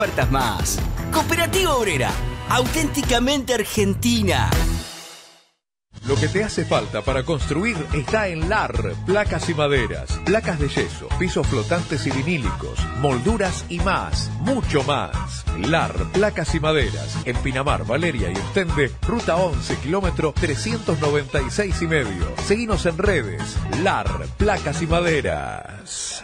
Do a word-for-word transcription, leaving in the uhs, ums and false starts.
Ofertas más. Cooperativa Obrera, auténticamente argentina. Lo que te hace falta para construir está en L A R, placas y maderas, placas de yeso, pisos flotantes y vinílicos, molduras y más, mucho más. L A R, placas y maderas, en Pinamar, Valeria y Ostende, ruta once, kilómetro trescientos noventa y seis y medio. Seguinos en redes, L A R, placas y maderas.